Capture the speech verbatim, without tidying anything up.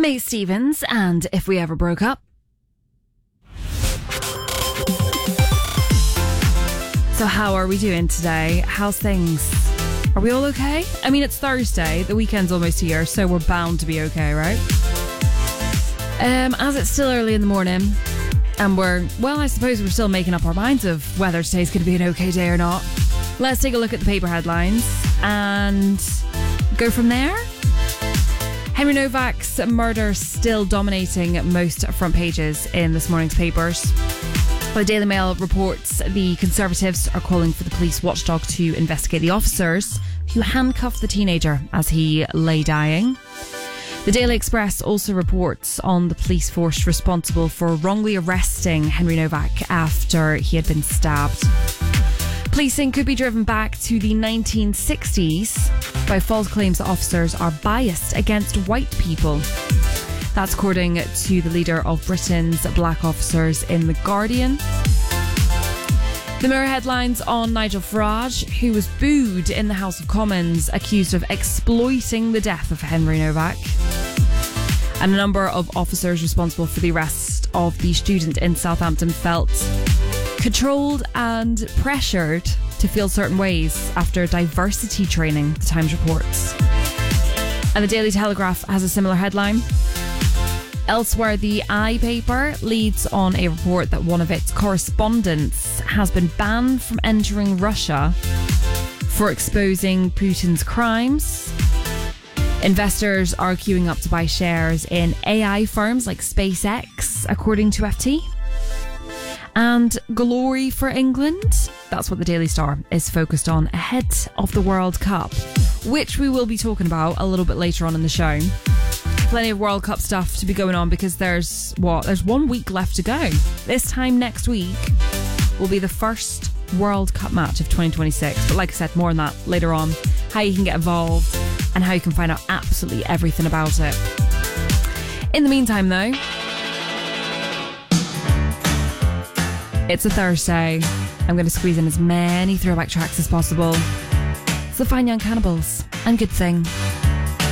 Mae Stevens and If We Ever Broke Up. So how are we doing today? How's things? Are we all okay? I mean, it's Thursday, the weekend's almost here, so we're bound to be okay, right? Um, as it's still early in the morning, and we're, well, I suppose we're still making up our minds of whether today's going to be an okay day or not. Let's take a look at the paper headlines and go from there. Henry Novak's murder still dominating most front pages in this morning's papers. The Daily Mail reports the Conservatives are calling for the police watchdog to investigate the officers who handcuffed the teenager as he lay dying. The Daily Express also reports on the police force responsible for wrongly arresting Henry Novak after he had been stabbed. Policing could be driven back to the nineteen sixties by false claims that officers are biased against white people. That's according to the leader of Britain's black officers in The Guardian. The Mirror headlines on Nigel Farage, who was booed in the House of Commons, accused of exploiting the death of Henry Novak. And a number of officers responsible for the arrest of the student in Southampton felt controlled and pressured to feel certain ways after diversity training, the Times reports. And the Daily Telegraph has a similar headline. Elsewhere, the I paper leads on a report that one of its correspondents has been banned from entering Russia for exposing Putin's crimes. Investors are queuing up to buy shares in A I firms like SpaceX, according to F T. And glory for England, that's what the Daily Star is focused on ahead of the World Cup, which we will be talking about a little bit later on in the show. Plenty of World Cup stuff to be going on because there's what there's one week left to go. This time next week will be the first World Cup match of twenty twenty-six. But like I said, more on that later on. How you can get involved and how you can find out absolutely everything about it. In the meantime, though, it's a Thursday. I'm going to squeeze in as many throwback tracks as possible. It's the Fine Young Cannibals and Good Thing.